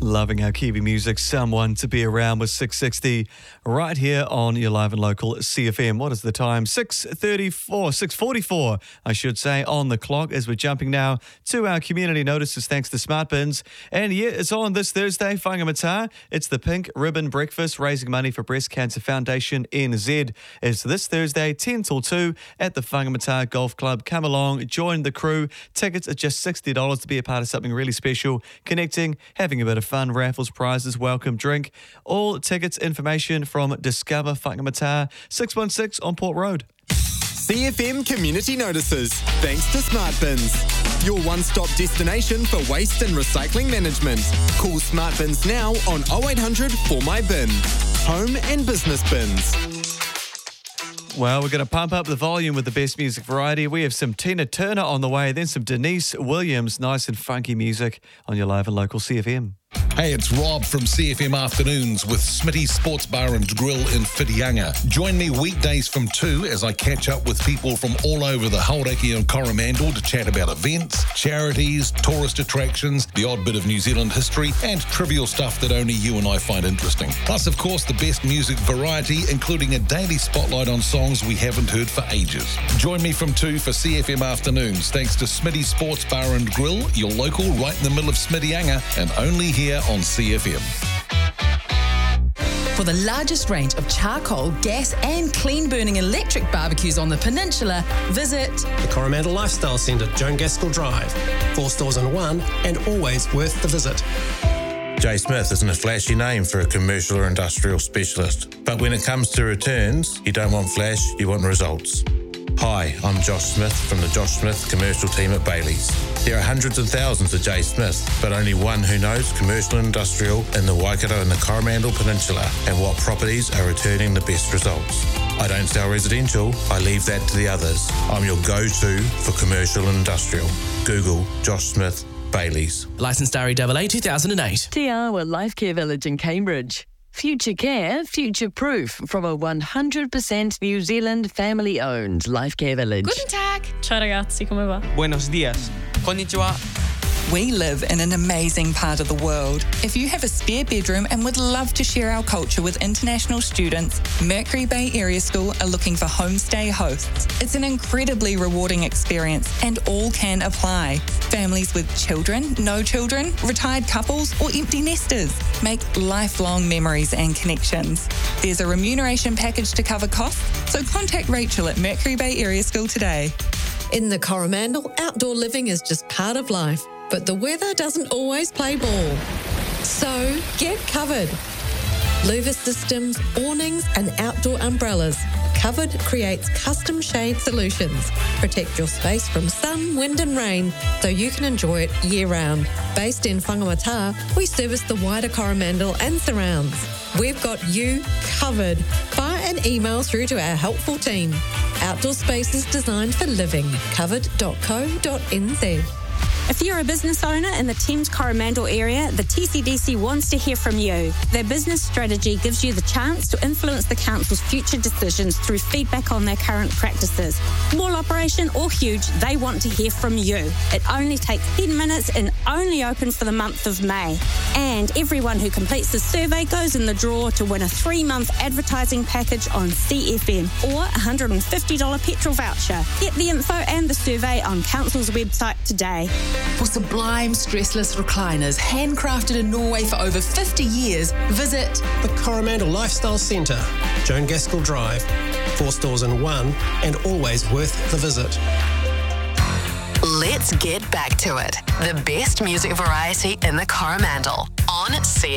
Loving our Kiwi music. Someone to be around with 660 right here on your live and local CFM. What is the time? 6:44, I should say, on the clock as we're jumping now to our community notices thanks to Smart Bins. And yeah, it's on this Thursday, Whangamata. It's the Pink Ribbon Breakfast, raising money for Breast Cancer Foundation NZ. It's this Thursday, 10 till 2 at the Whangamata Golf Club. Come along, join the crew. Tickets are just $60 to be a part of something really special. Connecting, having a bit of fun, raffles, prizes, welcome drink. All tickets, information from Discover Whangamata, 616 on Port Road. CFM Community Notices, thanks to Smart Bins. Your one-stop destination for waste and recycling management. Call Smart Bins now on 0800 For My Bin. Home and business bins. Well, we're going to pump up the volume with the best music variety. We have some Tina Turner on the way, then some Denise Williams, nice and funky music on your live and local CFM. Hey, it's Rob from CFM Afternoons with Smitty's Sports Bar and Grill in Whitianga. Join me weekdays from 2 as I catch up with people from all over the Hauraki and Coromandel to chat about events, charities, tourist attractions, the odd bit of New Zealand history, and trivial stuff that only you and I find interesting. Plus, of course, the best music variety, including a daily spotlight on songs we haven't heard for ages. Join me from 2 for CFM Afternoons, thanks to Smitty's Sports Bar and Grill, your local right in the middle of Whitianga, and only here on CFM. For the largest range of charcoal, gas and clean-burning electric barbecues on the peninsula, visit the Coromandel Lifestyle Centre, Joan Gaskell Drive. 4 stores in one and always worth the visit. Jay Smith isn't a flashy name for a commercial or industrial specialist. But when it comes to returns, you don't want flash, you want results. Hi, I'm Josh Smith from the Josh Smith commercial team at Bailey's. There are hundreds and thousands of Jay Smith, but only one who knows commercial and industrial in the Waikato and the Coromandel Peninsula and what properties are returning the best results. I don't sell residential, I leave that to the others. I'm your go-to for commercial and industrial. Google Josh Smith Bailey's. Licensed REAA 2008. Te Awa Life Care Village in Cambridge. Future care, future proof from a 100% New Zealand family-owned life care village. Guten Tag. Ciao ragazzi, come va? Buenos dias. Konnichiwa. We live in an amazing part of the world. If you have a spare bedroom and would love to share our culture with international students, Mercury Bay Area School are looking for homestay hosts. It's an incredibly rewarding experience and all can apply. Families with children, no children, retired couples or empty nesters. Make lifelong memories and connections. There's a remuneration package to cover costs, so contact Rachel at Mercury Bay Area School today. In the Coromandel, outdoor living is just part of life. But the weather doesn't always play ball. So get covered. Louver systems, awnings and outdoor umbrellas. Covered creates custom shade solutions. Protect your space from sun, wind and rain so you can enjoy it year round. Based in Whangamata, we service the wider Coromandel and surrounds. We've got you covered. Fire an email through to our helpful team. Outdoor spaces designed for living. Covered.co.nz. If you're a business owner in the Thames Coromandel area, the TCDC wants to hear from you. Their business strategy gives you the chance to influence the council's future decisions through feedback on their current practices. Small operation or huge, they want to hear from you. It only takes 10 minutes and only open for the month of May. And everyone who completes the survey goes in the draw to win a 3-month advertising package on CFM or a $150 petrol voucher. Get the info and the survey on council's website today. For sublime stressless recliners handcrafted in Norway for over 50 years, visit the Coromandel Lifestyle Centre, Joan Gaskell Drive. 4 stores in one and always worth the visit. Let's get back to it. The best music variety in the Coromandel on CFM.